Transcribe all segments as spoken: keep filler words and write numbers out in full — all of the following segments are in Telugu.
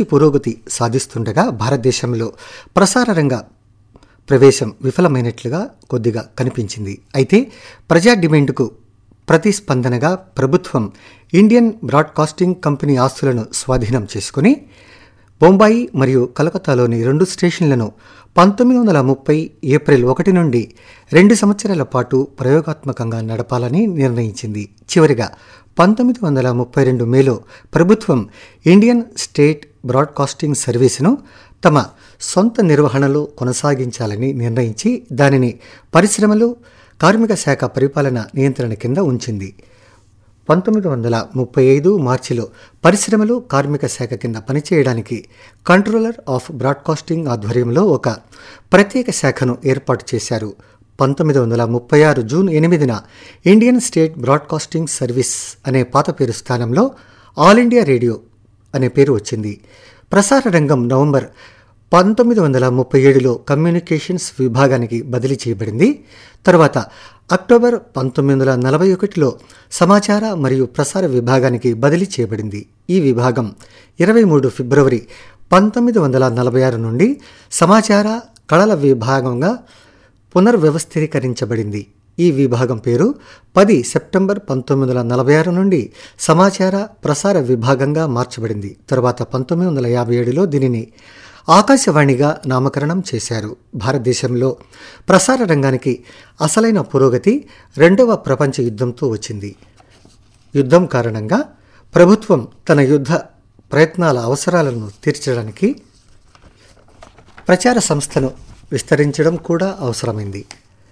సమిష్టి పురోగతి సాధిస్తుండగా భారతదేశంలో ప్రసార రంగ ప్రవేశం విఫలమైనట్లుగా కొద్దిగా కనిపించింది. అయితే ప్రజా డిమాండ్కు ప్రతిస్పందనగా ప్రభుత్వం ఇండియన్ బ్రాడ్కాస్టింగ్ కంపెనీ ఆస్తులను స్వాధీనం చేసుకుని బొంబాయి మరియు కలకత్తాలోని రెండు స్టేషన్లను పంతొమ్మిది వందల ముప్పై ఏప్రిల్ ఒకటి నుండి రెండు సంవత్సరాల పాటు ప్రయోగాత్మకంగా నడపాలని నిర్ణయించింది. చివరిగా పంతొమ్మిది వందల ముప్పై రెండు మేలో ప్రభుత్వం ఇండియన్ స్టేట్ బ్రాడ్కాస్టింగ్ సర్వీసును తమ సొంత నిర్వహణలో కొనసాగించాలని నిర్ణయించి దానిని పరిశ్రమలు, కార్మిక శాఖ పరిపాలన నియంత్రణ కింద ఉంచింది. పంతొమ్మిది వందల ముప్పై ఐదు మార్చిలో పరిశ్రమలు, కార్మిక శాఖ కింద పనిచేయడానికి కంట్రోలర్ ఆఫ్ బ్రాడ్కాస్టింగ్ ఆధ్వర్యంలో ఒక ప్రత్యేక శాఖను ఏర్పాటు చేశారు. పంతొమ్మిది వందల ముప్పై ఆరు జూన్ ఎనిమిదిన ఇండియన్ స్టేట్ బ్రాడ్కాస్టింగ్ సర్వీస్ అనే పాత పేరు స్థానంలో ఆల్ ఇండియా రేడియో అనే పేరు వచ్చింది. ప్రసార రంగం నవంబర్ పంతొమ్మిది వందల ముప్పై ఏడులో కమ్యూనికేషన్స్ విభాగానికి బదిలీ చేయబడింది. తర్వాత అక్టోబర్ పంతొమ్మిది వందల నలభై ఒకటిలో సమాచార మరియు ప్రసార విభాగానికి బదిలీ చేయబడింది. ఈ విభాగం ఇరవై మూడు ఫిబ్రవరి పంతొమ్మిది వందల నలభై ఆరు నుండి సమాచార కళల విభాగంగా పునర్వ్యవస్థీకరించబడింది. ఈ విభాగం పేరు పది సెప్టెంబర్ పంతొమ్మిది వందల నలభై ఆరు నుండి సమాచార ప్రసార విభాగంగా మార్చబడింది. తర్వాత పంతొమ్మిది వందల యాభై ఏడులో దీనిని ఆకాశవాణిగా నామకరణం చేశారు. భారతదేశంలో ప్రసార రంగానికి అసలైన పురోగతి రెండవ ప్రపంచ యుద్ధంతో వచ్చింది. యుద్ధం కారణంగా ప్రభుత్వం తన యుద్ధ ప్రయత్నాల అవసరాలను తీర్చడానికి ప్రచార సంస్థను విస్తరించడం కూడా అవసరమైంది.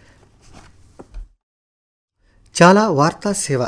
చాలా వార్తా సేవ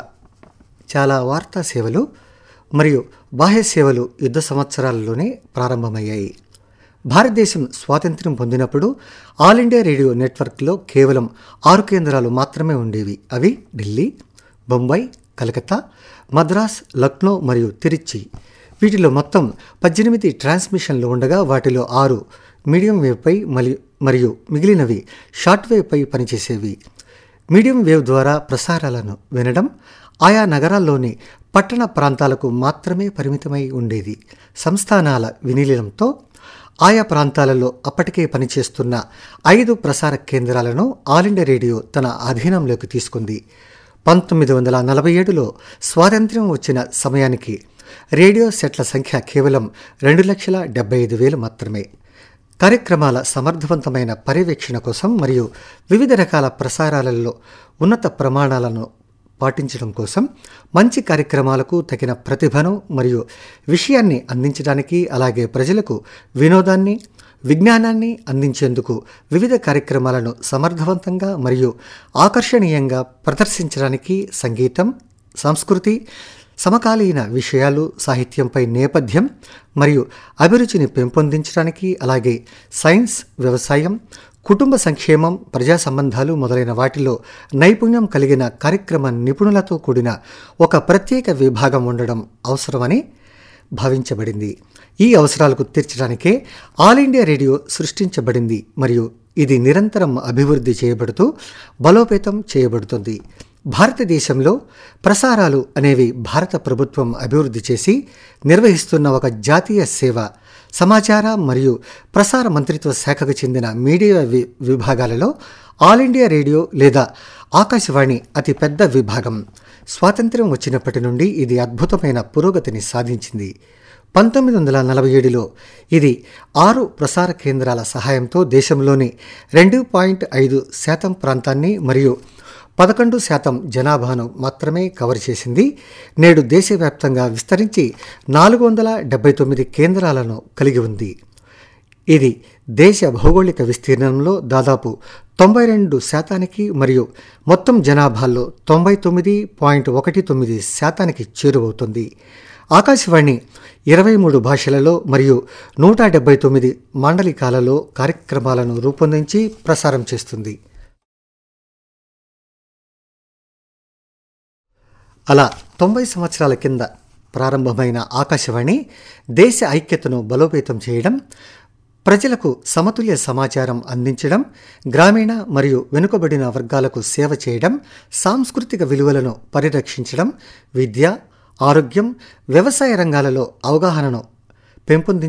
చాలా వార్తా సేవలు మరియు బాహ్య సేవలు యుద్ధ సంవత్సరాలలోనే ప్రారంభమయ్యాయి. భారతదేశం స్వాతంత్ర్యం పొందినప్పుడు ఆల్ ఇండియా రేడియో నెట్వర్క్లో కేవలం ఆరు కేంద్రాలు మాత్రమే ఉండేవి. అవి ఢిల్లీ, బొంబాయి, కలకత్తా, మద్రాస్, లక్నో మరియు తిరుచి. వీటిలో మొత్తం పద్దెనిమిది ట్రాన్స్మిషన్లు ఉండగా వాటిలో ఆరు మీడియం వేవ్పై మరియు మిగిలినవి షార్ట్ వేవ్పై పనిచేసేవి. మీడియం వేవ్ ద్వారా ప్రసారాలను వినడం ఆయా నగరాల్లోని పట్టణ ప్రాంతాలకు మాత్రమే పరిమితమై ఉండేది. సంస్థానాల విలీనంతో ఆయా ప్రాంతాలలో అప్పటికే పనిచేస్తున్న ఐదు ప్రసార కేంద్రాలను ఆల్ ఇండియా రేడియో తన అధీనంలోకి తీసుకుంది. పంతొమ్మిది వందల నలభై ఏడులో స్వాతంత్ర్యం వచ్చిన సమయానికి రేడియో సెట్ల సంఖ్య కేవలం రెండు లక్షల డెబ్బై ఐదు వేలు మాత్రమే. కార్యక్రమాల సమర్థవంతమైన పర్యవేక్షణ కోసం మరియు వివిధ రకాల ప్రసారాలలో ఉన్నత ప్రమాణాలను పాటించడం కోసం మంచి కార్యక్రమాలకు తగిన ప్రతిభను మరియు విషయాన్ని అందించడానికి, అలాగే ప్రజలకు వినోదాన్ని, విజ్ఞానాన్ని అందించేందుకు వివిధ కార్యక్రమాలను సమర్థవంతంగా మరియు ఆకర్షణీయంగా ప్రదర్శించడానికి సంగీతం, సంస్కృతి, సమకాలీన విషయాలు, సాహిత్యంపై నేపథ్యం మరియు అభిరుచిని పెంపొందించడానికి, అలాగే సైన్స్, వ్యవసాయం, కుటుంబ సంక్షేమం, ప్రజా సంబంధాలు మొదలైన వాటిలో నైపుణ్యం కలిగిన కార్యక్రమ నిపుణులతో కూడిన ఒక ప్రత్యేక విభాగం ఉండడం అవసరమని భావించబడింది. ఈ అవసరాలకు తీర్చడానికే ఆల్ ఇండియా రేడియో సృష్టించబడింది మరియు ఇది నిరంతరం అభివృద్ధి చేయబడుతూ బలోపేతం చేయబడుతుంది. భారతదేశంలో ప్రసారాలు అనేవి భారత ప్రభుత్వం అభివృద్ధి చేసి నిర్వహిస్తున్న ఒక జాతీయ సేవ. సమాచార మరియు ప్రసార మంత్రిత్వ శాఖకు చెందిన మీడియా వి విభాగాలలో ఆల్ ఇండియా రేడియో లేదా ఆకాశవాణి అతి పెద్ద విభాగం. స్వాతంత్ర్యం వచ్చినప్పటి నుండి ఇది అద్భుతమైన పురోగతిని సాధించింది. పంతొమ్మిది వందల నలభై ఏడులో ఇది ఆరు ప్రసార కేంద్రాల సహాయంతో దేశంలోని రెండు పాయింట్ ఐదు శాతం ప్రాంతాన్ని మరియు పదకొండు శాతం జనాభాను మాత్రమే కవర్ చేసింది. నేడు దేశవ్యాప్తంగా విస్తరించి నాలుగు వందల డెబ్బై తొమ్మిది కేంద్రాలను కలిగి ఉంది. ఇది దేశ భౌగోళిక విస్తీర్ణంలో దాదాపు తొంభై రెండు శాతానికి మరియు మొత్తం జనాభాలో తొంభై తొమ్మిది పాయింట్ ఒకటి తొమ్మిది శాతానికి చేరువవుతుంది. ఆకాశవాణి ఇరవై మూడు భాషలలో మరియు నూట డెబ్బై తొమ్మిది మాండలికాలలో కార్యక్రమాలను రూపొందించి ప్రసారం చేస్తుంది. అలా తొంభై సంవత్సరాల కింద ప్రారంభమైన ఆకాశవాణి దేశ ఐక్యతను బలోపేతం చేయడం, ప్రజలకు సమతుల్య సమాచారం అందించడం, గ్రామీణ మరియు వెనుకబడిన వర్గాలకు సేవ చేయడం, సాంస్కృతిక విలువలను పరిరక్షించడం, విద్య, ఆరోగ్యం, వ్యవసాయ రంగాలలో అవగాహనను పెంపొందించడం